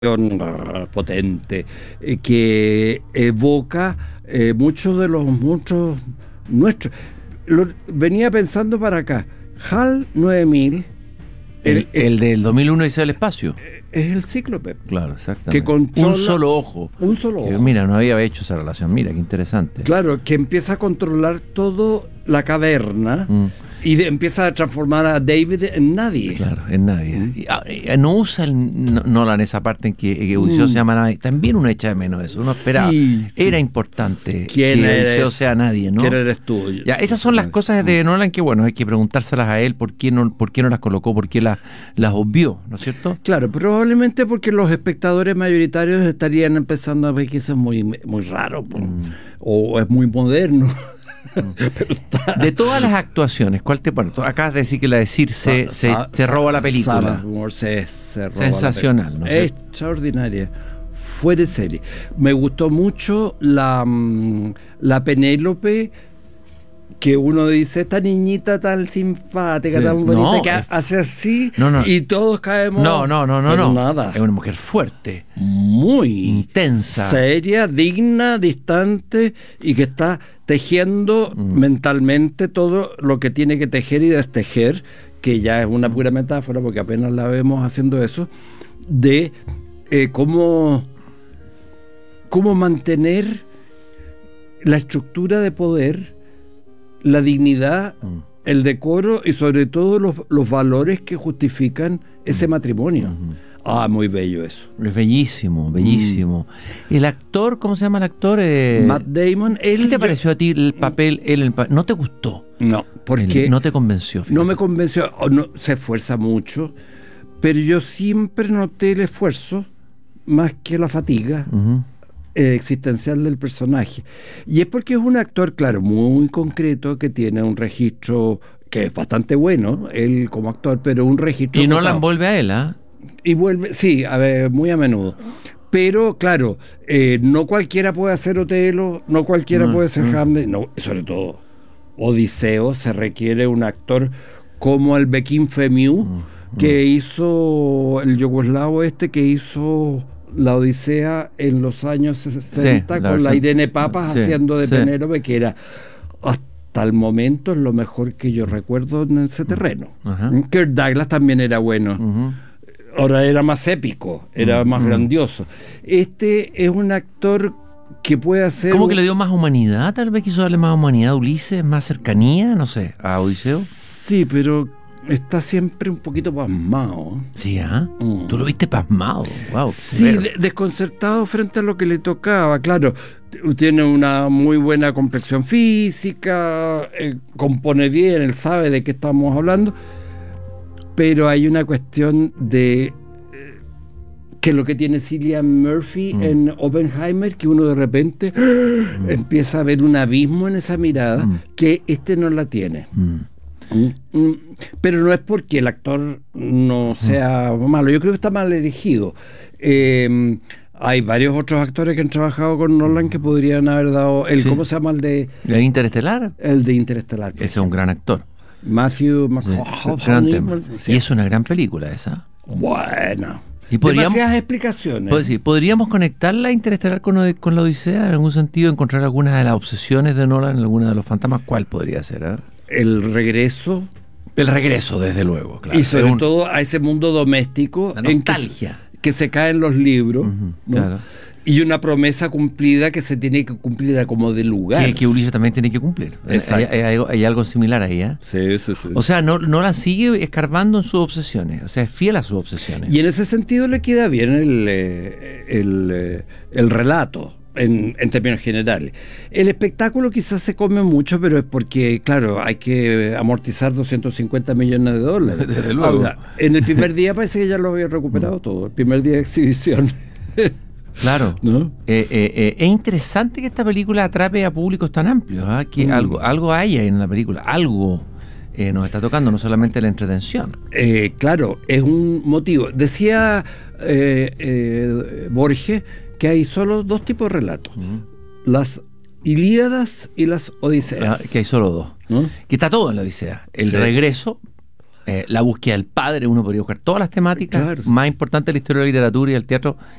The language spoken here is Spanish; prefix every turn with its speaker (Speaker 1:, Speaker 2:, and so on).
Speaker 1: potente que evoca muchos de los monstruos nuestros. Venía pensando para acá, HAL 9000,
Speaker 2: el del 2001 dice el espacio.
Speaker 1: Es el Cíclope.
Speaker 2: Claro, exactamente.
Speaker 1: Que controla
Speaker 2: un solo ojo.
Speaker 1: Un solo ojo.
Speaker 2: Mira, no había hecho esa relación. Mira, qué interesante.
Speaker 1: Claro, que empieza a controlar toda la caverna y empieza a transformar a David en nadie.
Speaker 2: Claro, en nadie. No usa Nolan esa parte en que Odiseo se llama nadie. También uno echa de menos eso. Uno esperaba. Sí. Era importante que Odiseo sea nadie, ¿no?
Speaker 1: ¿Quién eres tú?
Speaker 2: Ya, esas son las cosas de Nolan que, bueno, hay que preguntárselas a él por qué no las colocó, por qué las obvió, ¿no es cierto?
Speaker 1: Claro, probablemente porque los espectadores mayoritarios estarían empezando a ver que eso es muy, muy raro o es muy moderno.
Speaker 2: De todas las actuaciones, ¿cuál te pone? Acabas de decir que la de Circe se roba la película.
Speaker 1: Se roba
Speaker 2: sensacional, ¿no?
Speaker 1: Extraordinaria. Fue de serie. Me gustó mucho la Penélope, que uno dice, esta niñita tan simpática, tan bonita, que hace así y todos caemos.
Speaker 2: No.
Speaker 1: Nada.
Speaker 2: Es una mujer fuerte,
Speaker 1: muy
Speaker 2: intensa,
Speaker 1: seria, digna, distante, y que está tejiendo mentalmente todo lo que tiene que tejer y destejer, que ya es una pura metáfora, porque apenas la vemos haciendo eso, de cómo mantener la estructura de poder, la dignidad, el decoro y sobre todo los valores que justifican ese matrimonio. Muy bello eso.
Speaker 2: Es bellísimo, bellísimo. El actor, ¿cómo se llama el actor?
Speaker 1: Matt Damon.
Speaker 2: ¿Qué te pareció a ti el papel? ¿No te gustó?
Speaker 1: No, porque
Speaker 2: no te convenció. Fíjate.
Speaker 1: No me convenció. Se esfuerza mucho, pero yo siempre noté el esfuerzo más que la fatiga existencial del personaje. Y es porque es un actor, claro, muy concreto, que tiene un registro que es bastante bueno, él como actor, pero un registro...
Speaker 2: Y no la envuelve a él, ¿ah?
Speaker 1: Y vuelve, sí, muy a menudo. Pero, claro, no cualquiera puede hacer Otelo, no cualquiera puede ser Hamlet, no, sobre todo Odiseo, se requiere un actor como el Bekim Femiu, que hizo el yugoslavo que hizo la Odisea en los años 60 con la Irene Papas haciendo de Penélope, que era hasta el momento lo mejor que yo recuerdo en ese terreno. Kirk Douglas también era bueno. Ahora era más épico, era más grandioso. Este es un actor que puede hacer...
Speaker 2: ¿Cómo que le dio más humanidad? Tal vez quiso darle más humanidad a Ulises, más cercanía, no sé, a Odiseo.
Speaker 1: Sí, pero está siempre un poquito pasmado.
Speaker 2: Sí, ¿ah? Tú lo viste pasmado. Wow.
Speaker 1: Sí, desconcertado frente a lo que le tocaba. Claro, tiene una muy buena complexión física, compone bien, él sabe de qué estamos hablando. Pero hay una cuestión de que lo que tiene Cillian Murphy en Oppenheimer, que uno de repente empieza a ver un abismo en esa mirada que no la tiene. Pero no es porque el actor no sea malo, yo creo que está mal elegido. Hay varios otros actores que han trabajado con Nolan que podrían haber dado ¿cómo se llama? ¿El
Speaker 2: Interestelar?
Speaker 1: El de Interestelar.
Speaker 2: Ese es un gran actor.
Speaker 1: Matthew McConaughey.
Speaker 2: Y es una gran película esa.
Speaker 1: Bueno.
Speaker 2: Y
Speaker 1: demasiadas explicaciones.
Speaker 2: ¿Podríamos conectar la Interestelar con la Odisea en algún sentido? ¿Encontrar algunas de las obsesiones de Nolan en alguna de los fantasmas? ¿Cuál podría ser?
Speaker 1: El regreso.
Speaker 2: El regreso, desde luego, claro.
Speaker 1: Y sobre todo a ese mundo doméstico.
Speaker 2: La nostalgia.
Speaker 1: Que se caen los libros. ¿no?
Speaker 2: Claro.
Speaker 1: Y una promesa cumplida que se tiene que cumplir a como de lugar.
Speaker 2: Que Ulises también tiene que cumplir. Hay algo similar ahí, ¿eh?
Speaker 1: Sí.
Speaker 2: O sea, no la sigue escarbando en sus obsesiones. O sea, es fiel a sus obsesiones.
Speaker 1: Y en ese sentido le queda bien el relato, en términos generales. El espectáculo quizás se come mucho, pero es porque, claro, hay que amortizar $250 millones.
Speaker 2: Desde luego.
Speaker 1: Ahora, en el primer día parece que ya lo había recuperado todo. El primer día de exhibición.
Speaker 2: Claro, ¿no? Es interesante que esta película atrape a públicos tan amplios, que algo hay ahí en la película, algo nos está tocando, no solamente la entretención.
Speaker 1: Claro, es un motivo. Decía Borges que hay solo dos tipos de relatos, las Ilíadas y las Odiseas.
Speaker 2: Que hay solo dos, ¿no? Que está todo en la Odisea, el regreso La búsqueda del padre, uno podría buscar todas las temáticas más importantes de la historia de la literatura y del teatro